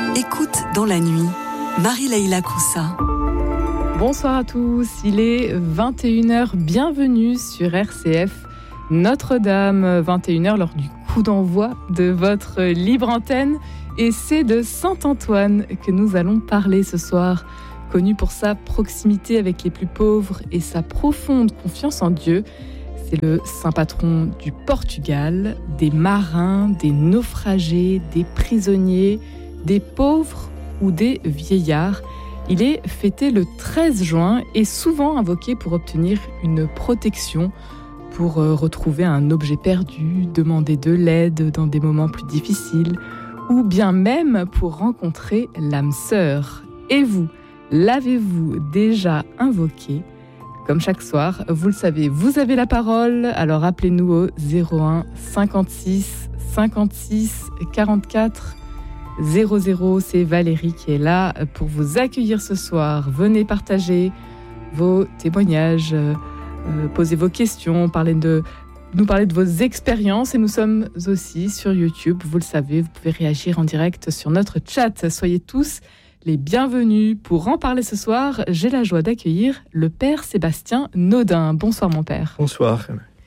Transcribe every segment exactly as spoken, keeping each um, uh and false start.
Écoute dans la nuit, Marie-Leila Coussa. Bonsoir à tous, il est vingt et une heures, bienvenue sur R C F Notre-Dame, vingt et une heures lors du coup d'envoi de votre libre antenne. Et c'est de Saint-Antoine que nous allons parler ce soir, connu pour sa proximité avec les plus pauvres et sa profonde confiance en Dieu. C'est le saint patron du Portugal, des marins, des naufragés, des prisonniers, des pauvres ou des vieillards. Il est fêté le treize juin et souvent invoqué pour obtenir une protection, pour retrouver un objet perdu, demander de l'aide dans des moments plus difficiles, ou bien même pour rencontrer l'âme sœur. Et vous, l'avez-vous déjà invoqué ? Comme chaque soir, vous le savez, vous avez la parole, alors appelez-nous au zéro un cinquante-six cinquante-six quarante-quatre zéro zéro. C'est Valérie qui est là pour vous accueillir ce soir. Venez partager vos témoignages, euh, poser vos questions, parler de, nous parler de vos expériences. Et nous sommes aussi sur YouTube, vous le savez, vous pouvez réagir en direct sur notre chat. Soyez tous les bienvenus. Pour en parler ce soir, j'ai la joie d'accueillir le père Sébastien Naudin. Bonsoir mon père. Bonsoir.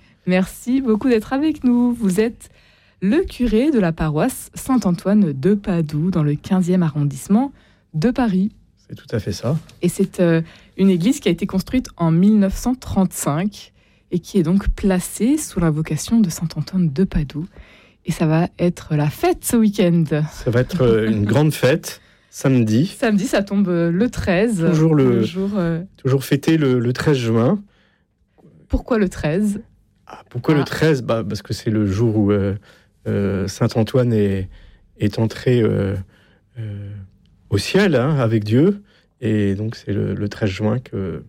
Merci beaucoup d'être avec nous. Vous êtes le curé de la paroisse Saint-Antoine de Padoue dans le quinzième arrondissement de Paris. C'est tout à fait ça. Et c'est euh, une église qui a été construite en mille neuf cent trente-cinq et qui est donc placée sous l'invocation de Saint-Antoine de Padoue. Et ça va être la fête ce week-end. Ça va être une grande fête. Samedi. Samedi, ça tombe le treize. Toujours, le, le jour, euh... toujours fêté le, le treize juin. Pourquoi le treize ? ah, Pourquoi ah. le treize ? bah, Parce que c'est le jour où euh, euh, Saint-Antoine est, est entré euh, euh, au ciel hein, avec Dieu. Et donc c'est le, le treize juin que,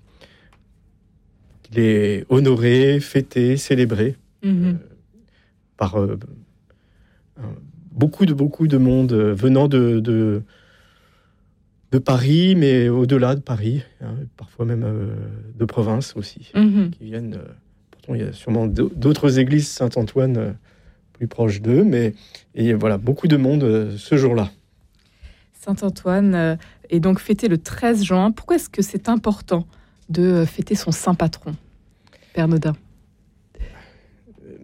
qu'il est honoré, fêté, célébré mm-hmm. euh, par euh, beaucoup, de, beaucoup de monde venant de... de de Paris, mais au-delà de Paris, hein, parfois même euh, de province aussi, mm-hmm. qui viennent. Euh, pourtant, il y a sûrement d'autres églises Saint-Antoine euh, plus proches d'eux, mais et voilà, beaucoup de monde euh, ce jour-là. Saint-Antoine euh, est donc fêté le treize juin. Pourquoi est-ce que c'est important de fêter son saint patron, Père Naudin ? euh,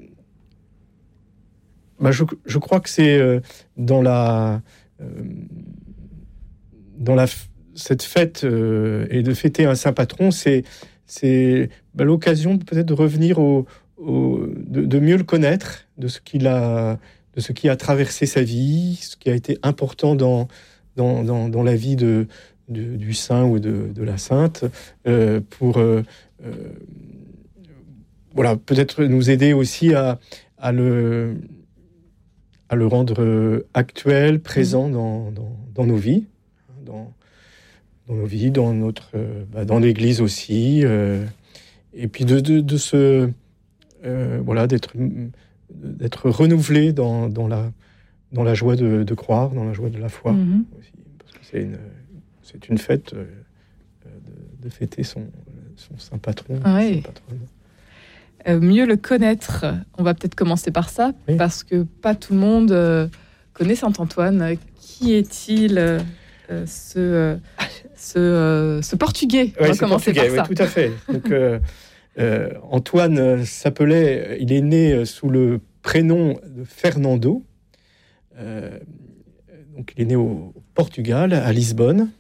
bah, je, je crois que c'est euh, dans la... Euh, Dans la, cette fête euh, et de fêter un saint patron, c'est, c'est bah, l'occasion peut-être de revenir au, au de, de mieux le connaître, de ce qu'il a, de ce qui a traversé sa vie, ce qui a été important dans dans, dans, dans la vie de, de du saint ou de, de la sainte, euh, pour euh, euh, voilà peut-être nous aider aussi à, à le à le rendre actuel, présent dans dans, dans nos vies. Dans, dans nos vies, dans notre, euh, bah, dans l'Église aussi, euh, et puis de, de, de se, euh, voilà, d'être, d'être renouvelé dans, dans la, dans la joie de, de croire, dans la joie de la foi mm-hmm. aussi, parce que c'est une, c'est une fête euh, de, de fêter son, son saint patron. Ah oui. euh, mieux le connaître, on va peut-être commencer par ça, oui. parce que pas tout le monde euh, connaît Saint Antoine. Qui est-il euh... Euh, ce, euh, ce, euh, ce portugais. On va commencer par ça. Oui, tout à fait. Donc, euh, euh, Antoine s'appelait, il est né sous le prénom de Fernando. Euh, donc, il est né au Portugal, à Lisbonne.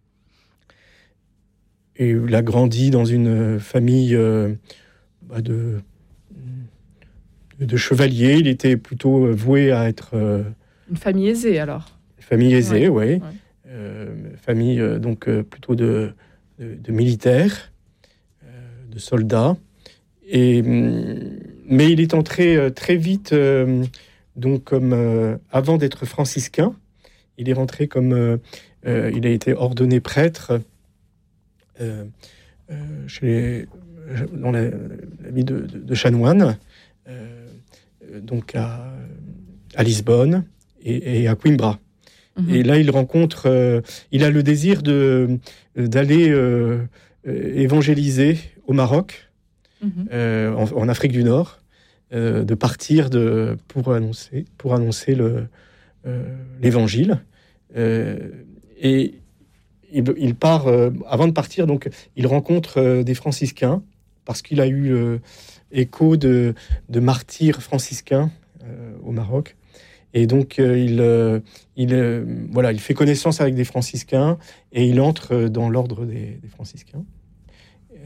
Et il a grandi dans une famille euh, bah de, de chevaliers. Il était plutôt voué à être... Euh, une famille aisée, alors. Une famille aisée, oui. Ouais. Ouais. Euh, famille euh, donc euh, plutôt de, de, de militaires, euh, de soldats. Et, mais il est entré euh, très vite, euh, donc comme euh, avant d'être franciscain, il est rentré comme euh, euh, il a été ordonné prêtre euh, euh, chez les, dans la, la vie de, de, de chanoine, euh, donc à, à Lisbonne et, et à Coimbra. Et là, il rencontre, euh, il a le désir de d'aller euh, évangéliser au Maroc, mm-hmm. euh, en, en Afrique du Nord, euh, de partir de pour annoncer pour annoncer le euh, l'évangile Euh, et il, il part, euh, avant de partir, donc, il rencontre euh, des franciscains, parce qu'il a eu euh, écho de, de martyrs franciscains euh, au Maroc. Et donc, euh, il, euh, il, euh, voilà, il fait connaissance avec des franciscains et il entre dans l'ordre des, des franciscains. Euh,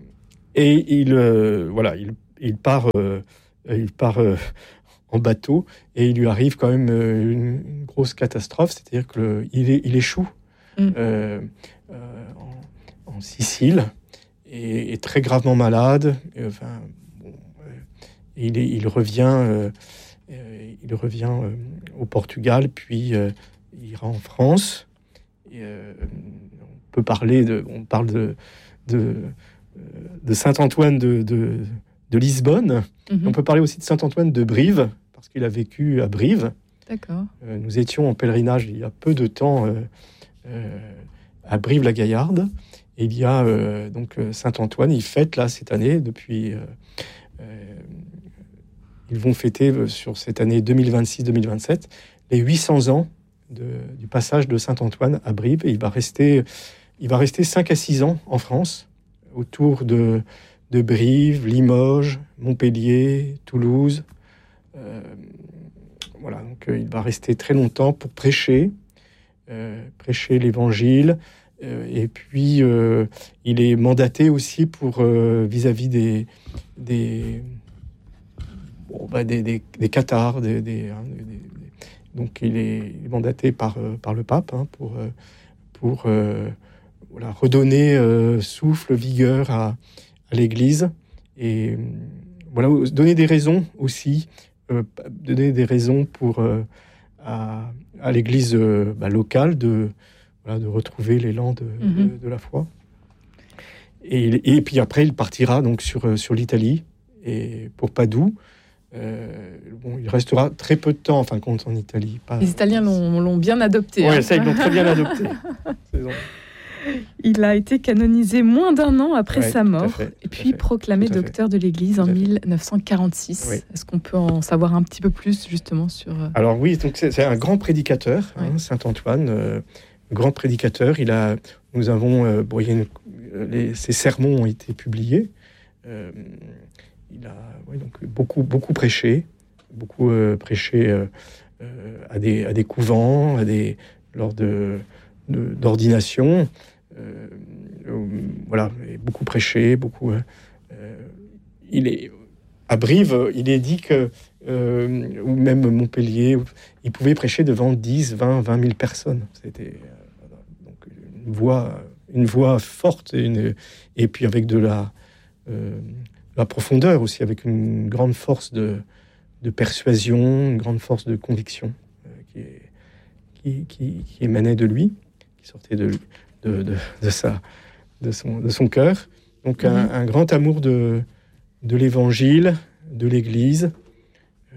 et il, euh, voilà, il, il part, euh, il part euh, en bateau et il lui arrive quand même euh, une, une grosse catastrophe, c'est-à-dire qu'il il échoue mm. euh, euh, en, en Sicile et est très gravement malade. Et, enfin, bon, euh, il, est, il revient... Euh, Il revient euh, au Portugal, puis euh, il ira en France. Et, euh, on peut parler de, on parle de, de, de Saint-Antoine de, de, de Lisbonne. Mm-hmm. On peut parler aussi de Saint-Antoine de Brive, parce qu'il a vécu à Brive. D'accord. Euh, nous étions en pèlerinage il y a peu de temps euh, euh, à Brive-la-Gaillarde. Et il y a euh, donc Saint-Antoine, il fête là cette année depuis... Euh, euh, Ils vont fêter sur cette année deux mille vingt-six deux mille vingt-sept les huit cents ans de, du passage de Saint-Antoine à Brive. Et il va rester, il va rester cinq à six ans en France, autour de, de Brive, Limoges, Montpellier, Toulouse. Euh, voilà, donc euh, il va rester très longtemps pour prêcher, euh, prêcher l'Évangile. Euh, et puis, euh, il est mandaté aussi pour euh, vis-à-vis des... des Bon, bah des, des, des cathares, des, des, hein, des, des, donc il est mandaté par, euh, par le pape hein, pour, euh, pour euh, voilà, redonner euh, souffle, vigueur à, à l'Église et voilà, donner des raisons aussi, euh, donner des raisons pour euh, à, à l'Église euh, bah, locale de, voilà, de retrouver l'élan de, mm-hmm. de, de la foi. Et, et puis après, il partira donc sur, sur l'Italie et pour Padoue. Euh, bon, il restera très peu de temps, en fin de compte, en Italie. Pas... Les Italiens l'ont, l'ont bien adopté. Oui, hein. ça, ils l'ont très bien adopté. Il a été canonisé moins d'un an après ouais, sa mort, fait, et puis proclamé docteur de l'Église en dix-neuf cent quarante-six. Oui. Est-ce qu'on peut en savoir un petit peu plus, justement, sur... Alors oui, donc c'est, c'est un grand prédicateur, ouais. hein, Saint-Antoine, euh, grand prédicateur. Il a, nous avons... Euh, bon, il y a une, les, ses sermons ont été publiés. Euh, Il a ouais, donc beaucoup, beaucoup prêché, beaucoup euh, prêché euh, euh, à, des, à des couvents, à des, lors de, de, d'ordination. Euh, euh, voilà, beaucoup prêché, beaucoup. Euh, il est, à Brive, il est dit que, euh, ou même Montpellier, il pouvait prêcher devant dix, vingt, vingt mille personnes. C'était euh, donc une voix, une voix forte, et, une, et puis avec de la. Euh, la profondeur aussi, avec une grande force de, de persuasion, une grande force de conviction euh, qui, est, qui, qui, qui émanait de lui, qui sortait de, de, de, de, sa, de, son, de son cœur. Donc un, un grand amour de, de l'Évangile, de l'Église. Euh,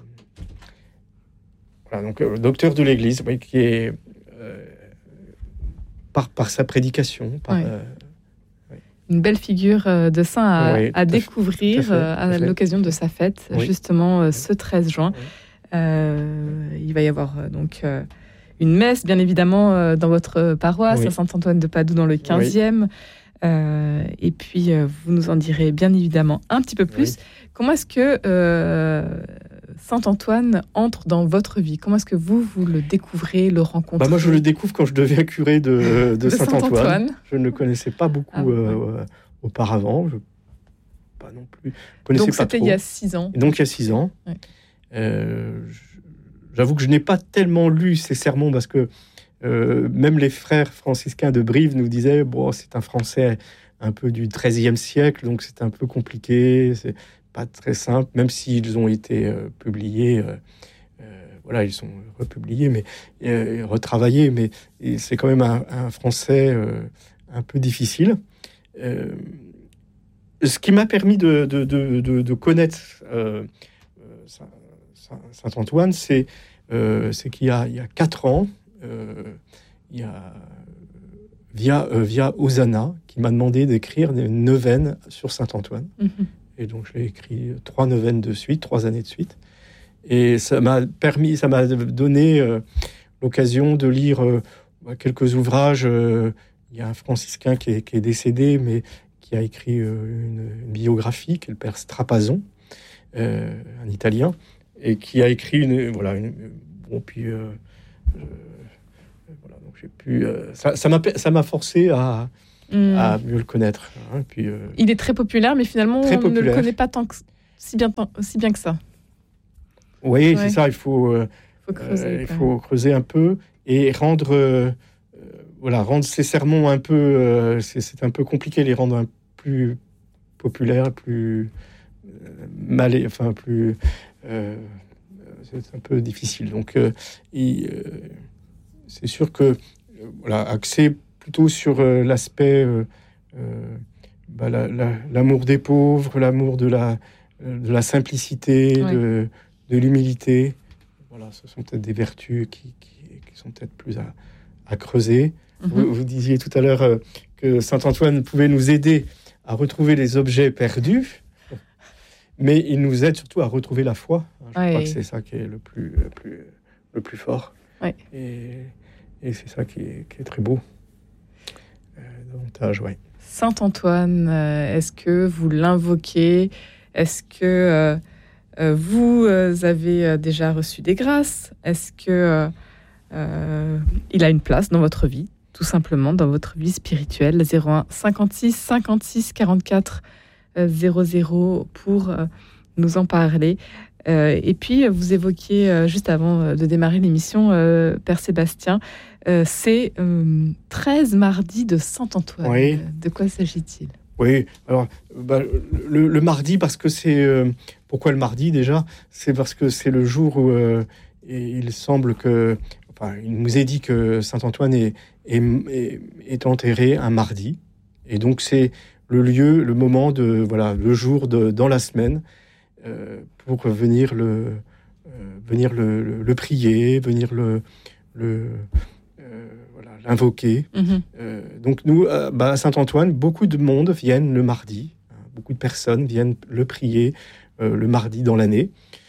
voilà, donc euh, docteur de l'Église, oui, qui est euh, par, par sa prédication, par... Ouais. Euh, Une belle figure de saint à, oui, à découvrir fait, à, à l'occasion de sa fête, oui. justement ce treize juin. Oui. Euh, il va y avoir donc euh, une messe, bien évidemment, dans votre paroisse, oui. à Saint-Antoine de Padoue, dans le quinzième. Oui. Euh, et puis, vous nous en direz bien évidemment un petit peu plus. Oui. Comment est-ce que euh, Saint-Antoine entre dans votre vie? Comment est-ce que vous, vous le découvrez, le rencontrez? Bah moi, je le découvre quand je deviens curé de, de, de Saint-Antoine. Saint-Antoine. Je ne le connaissais pas beaucoup ah, euh, ouais. auparavant. Je, pas non plus. Je donc, pas c'était trop. il y a six ans. Et donc, il y a six ans. Ouais. Euh, j'avoue que je n'ai pas tellement lu ces sermons parce que euh, même les frères franciscains de Brive nous disaient bon, c'est un français un peu du treizième siècle, donc c'est un peu compliqué, c'est pas très simple, même s'ils ont été euh, publiés, euh, euh, voilà, ils sont republiés, mais euh, retravaillés, mais c'est quand même un, un français euh, un peu difficile. Euh, ce qui m'a permis de, de, de, de, de connaître euh, Saint-Antoine, c'est, euh, c'est qu'il y a, il y a quatre ans, euh, il y a via, euh, via Hosanna, qui m'a demandé d'écrire une neuvaine sur Saint-Antoine. Mm-hmm. Et donc, j'ai écrit trois neuvaines de suite, trois années de suite. Et ça m'a permis, ça m'a donné euh, l'occasion de lire euh, quelques ouvrages. Euh, il y a un franciscain qui est, qui est décédé, mais qui a écrit euh, une, une biographie, qui est le père Strapazon, euh, un Italien, et qui a écrit une... Voilà, une, bon, puis... Euh, euh, voilà, donc j'ai pu... Euh, ça, ça, m'a, ça m'a forcé à... Mmh. à mieux le connaître. Hein, puis, euh, il est très populaire, mais finalement, on populaire. ne le connaît pas tant que, si, bien, si bien que ça. Oui, ouais. c'est ça. Il faut, euh, faut creuser, euh, il faut creuser un peu et rendre, euh, voilà, rendre ces sermons un peu... Euh, c'est, c'est un peu compliqué, les rendre un, plus populaires, plus... Euh, mal, enfin, plus... Euh, c'est un peu difficile. Donc, euh, il, euh, c'est sûr que... Euh, voilà, axé plutôt sur euh, l'aspect, euh, euh, bah, la, la, l'amour des pauvres, l'amour de la, de la simplicité, ouais. de, de l'humilité. Voilà, ce sont peut-être des vertus qui, qui, qui sont peut-être plus à, à creuser. Mm-hmm. Vous, vous disiez tout à l'heure euh, que saint Antoine pouvait nous aider à retrouver les objets perdus, mais il nous aide surtout à retrouver la foi. Je ouais. crois que c'est ça qui est le plus, le plus, le plus fort. Ouais. Et, et c'est ça qui est, qui est très beau. Davantage, ouais. Saint Antoine, euh, est-ce que vous l'invoquez? Est-ce que euh, vous euh, avez déjà reçu des grâces? Est-ce que euh, il a une place dans votre vie, tout simplement, dans votre vie spirituelle? zéro un cinquante-six cinquante-six quarante-quatre zéro zéro pour euh, nous en parler. Euh, et puis, vous évoquiez, euh, juste avant de démarrer l'émission, euh, Père Sébastien, euh, c'est euh, treize mardis de Saint-Antoine. Oui. De quoi s'agit-il? Oui, alors, bah, le, le mardi, parce que c'est... Euh, pourquoi le mardi, déjà? C'est parce que c'est le jour où euh, il semble que... Enfin, il nous est dit que Saint-Antoine est, est, est, est enterré un mardi. Et donc, c'est le lieu, le moment, de voilà, le jour de, dans la semaine, euh, pour venir le, euh, venir le, le, le prier, venir le, le, euh, voilà, l'invoquer. Mm-hmm. Euh, donc nous, euh, bah, à Saint-Antoine, beaucoup de monde viennent le mardi. Hein, beaucoup de personnes viennent le prier euh, le mardi dans l'année.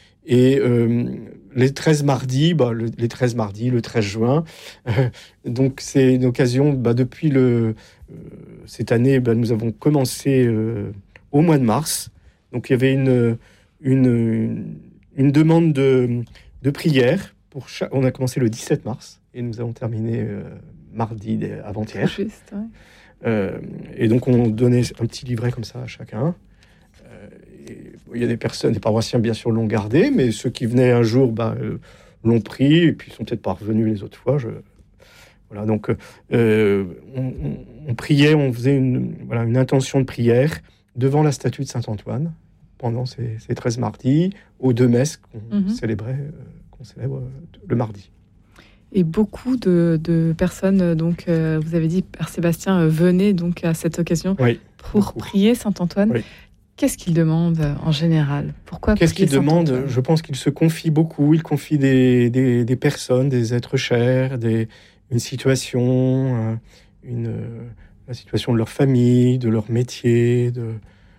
Et euh, les treize mardis, bah, le, les treize mardis, le treize juin, euh, donc c'est une occasion, bah, depuis le, euh, cette année, bah, nous avons commencé euh, au mois de mars. Donc il y avait une... Une, une, une demande de, de prière. Pour chaque, on a commencé le dix-sept mars et nous avons terminé euh, mardi avant-hier. Juste, ouais. euh, et donc on donnait un petit livret comme ça à chacun. Euh, et, il y a des personnes, des paroissiens bien sûr l'ont gardé, mais ceux qui venaient un jour bah, euh, l'ont pris et puis ils sont peut-être pas revenus les autres fois. Je... Voilà, donc euh, on, on, on priait, on faisait une, voilà, une intention de prière devant la statue de Saint-Antoine. Pendant ces, ces treize mardis, aux deux messes qu'on mm-hmm. célébrait, euh, qu'on célèbre euh, le mardi. Et beaucoup de, de personnes, donc, euh, vous avez dit, Père Sébastien, euh, venaient donc à cette occasion oui, pour beaucoup. prier Saint-Antoine. Oui. Qu'est-ce qu'il demande en général? Pourquoi Qu'est-ce qu'il demande? Je pense qu'il se confie beaucoup. Il confie des, des, des personnes, des êtres chers, des, une situation, une, la situation de leur famille, de leur métier, de...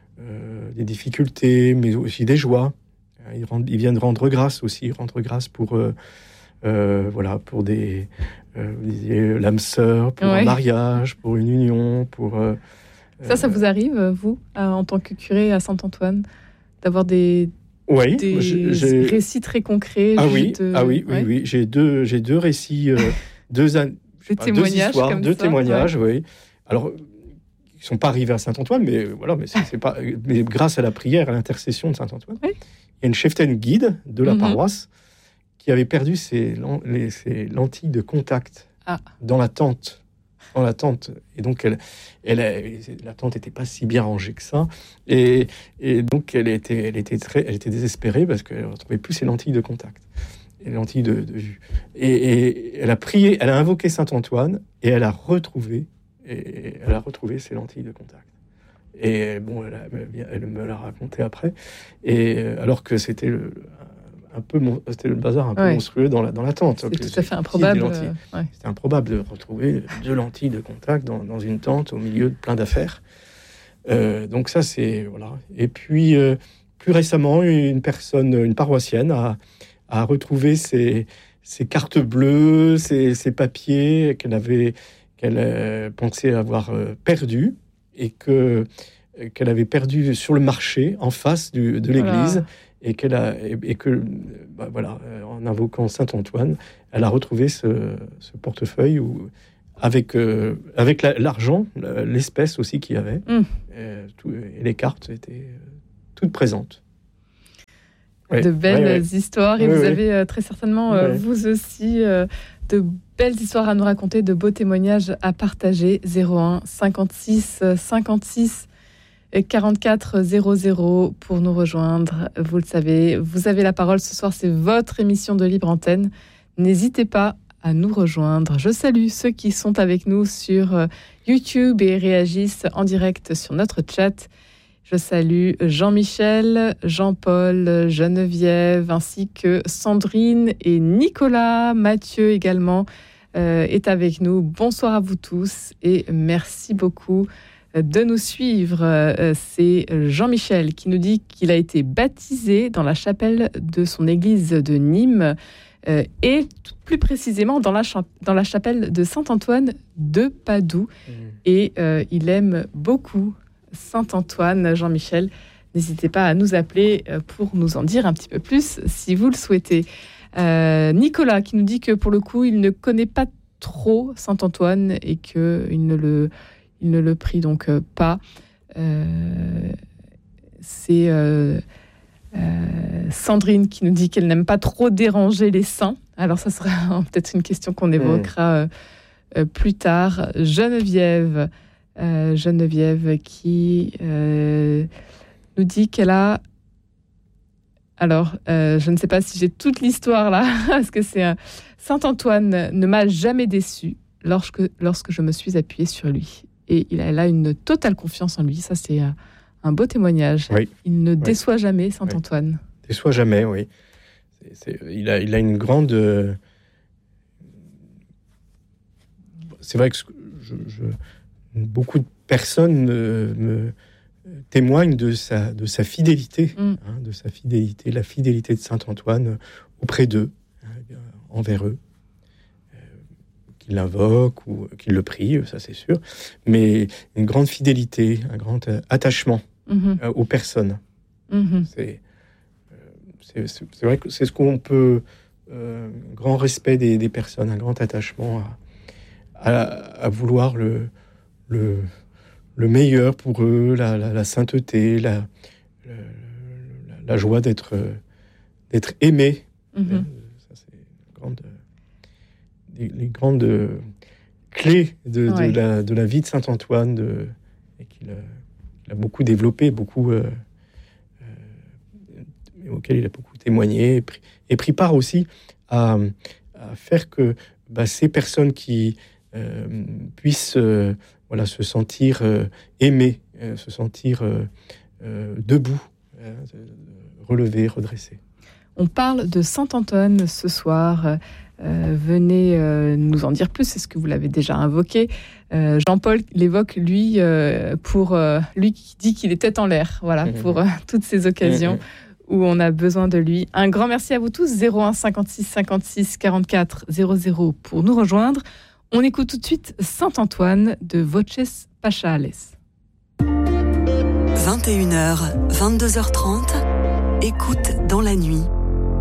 Euh, des difficultés, mais aussi des joies. Ils, rendent, ils viennent rendre grâce aussi, rendre grâce pour, euh, euh, voilà, pour des, euh, l'âme sœur, pour ouais. un mariage, pour une union, pour... Euh, ça, ça vous arrive, vous, en tant que curé à Saint-Antoine, d'avoir des, oui, des j'ai... récits très concrets? Ah oui, de... ah oui, ouais. oui, oui. J'ai deux, j'ai deux récits, euh, deux, an... des pas, témoignages deux histoires, comme deux ça, témoignages, ouais. oui. Alors... Ils ne sont pas arrivés à Saint-Antoine, mais voilà, mais c'est, c'est pas, mais grâce à la prière, à l'intercession de Saint-Antoine, oui. il y a une cheftaine guide de la mm-hmm. paroisse qui avait perdu ses, les, ses lentilles de contact ah. dans la tente, dans la tente, et donc elle, elle, la tente n'était pas si bien rangée que ça, et, et donc elle était, elle était très, elle était désespérée parce qu'elle ne retrouvait plus ses lentilles de contact, et les lentilles de, de vue, et, et elle a prié, elle a invoqué Saint-Antoine et elle a retrouvé. Et elle a retrouvé ses lentilles de contact. Et bon, elle, a, elle me l'a raconté après. Et alors que c'était le, un peu, c'était le bazar un peu ouais. monstrueux dans la, dans la tente. C'est tout à fait improbable. Euh, ouais. C'était improbable de retrouver deux lentilles de contact dans, dans une tente au milieu de plein d'affaires. Euh, donc ça, c'est... Voilà. Et puis, euh, plus récemment, une personne, une paroissienne a, a retrouvé ses... ses cartes bleues, ses, ses papiers qu'elle avait, qu'elle euh, pensait avoir euh, perdus et que qu'elle avait perdu sur le marché en face du, de l'église. Voilà. Et, qu'elle a, et, et que, bah, voilà, en invoquant saint Antoine, elle a retrouvé ce, ce portefeuille où, avec, euh, avec la, l'argent, l'espèce aussi qu'il y avait, mmh. et, tout, et les cartes étaient toutes présentes. Ouais. De belles ouais, ouais. histoires, et ouais, vous ouais. avez euh, très certainement, euh, ouais. vous aussi, euh, de belles histoires à nous raconter, de beaux témoignages à partager. zéro un cinquante-six cinquante-six quarante-quatre zéro zéro pour nous rejoindre. Vous le savez, vous avez la parole ce soir, c'est votre émission de Libre Antenne. N'hésitez pas à nous rejoindre. Je salue ceux qui sont avec nous sur YouTube et réagissent en direct sur notre chat. Je salue Jean-Michel, Jean-Paul, Geneviève, ainsi que Sandrine et Nicolas. Mathieu également euh, est avec nous. Bonsoir à vous tous et merci beaucoup de nous suivre. C'est Jean-Michel qui nous dit qu'il a été baptisé dans la chapelle de son église de Nîmes euh, et plus précisément dans la, cha- dans la chapelle de Saint-Antoine de Padoue. Mmh. Et euh, il aime beaucoup Saint-Antoine. Jean-Michel, n'hésitez pas à nous appeler pour nous en dire un petit peu plus si vous le souhaitez. Euh, Nicolas qui nous dit que pour le coup, il ne connaît pas trop Saint-Antoine et qu'il ne le Il ne le prie donc euh, pas. Euh, c'est euh, euh, Sandrine qui nous dit qu'elle n'aime pas trop déranger les saints. Alors ça sera peut-être une question qu'on évoquera euh, euh, plus tard. Geneviève, euh, Geneviève qui euh, nous dit qu'elle a... Alors, euh, je ne sais pas si j'ai toute l'histoire là, parce que c'est... Euh, Saint-Antoine ne m'a jamais déçue lorsque, lorsque je me suis appuyée sur lui. Et il a, elle a une totale confiance en lui. Ça, c'est un beau témoignage. Oui. Il ne oui. déçoit jamais, Saint-Antoine. Oui. Déçoit jamais, oui. C'est, c'est, il, a, il a une grande... Euh... C'est vrai que je, je... beaucoup de personnes me, me témoignent de sa, de sa fidélité, mm. hein, de sa fidélité, la fidélité de Saint-Antoine auprès d'eux, hein, envers eux. Qu'il l'invoque ou qu'il le prie, ça c'est sûr, mais une grande fidélité, un grand attachement mm-hmm. euh, aux personnes. Mm-hmm. C'est, c'est, c'est, c'est vrai que c'est ce qu'on peut, euh, grand respect des, des personnes, un grand attachement à, à, à vouloir le, le, le meilleur pour eux, la, la, la sainteté, la, la, la joie d'être, d'être aimé. Mm-hmm. Ça c'est une grande... Les, les grandes euh, clés de, ouais. de, la, de la vie de Saint-Antoine, de, et qu'il a, qu'il a beaucoup développé, beaucoup, euh, euh, auquel il a beaucoup témoigné, et pris, et pris part aussi à, à faire que bah, ces personnes qui euh, puissent euh, voilà, se sentir euh, aimées, euh, se sentir euh, euh, debout, euh, relevées, redressées. On parle de Saint-Antoine ce soir. Euh, venez euh, nous en dire plus, c'est ce que vous l'avez déjà invoqué. Euh, Jean-Paul l'évoque, lui, euh, pour euh, lui qui dit qu'il est tête en l'air, voilà, mmh. pour euh, toutes ces occasions mmh. où on a besoin de lui. Un grand merci à vous tous. zéro un cinquante-six cinquante-six quarante-quatre zéro zéro pour nous rejoindre. On écoute tout de suite Saint-Antoine de Voces Pachales. vingt et une heures, vingt-deux heures trente, écoute dans la nuit.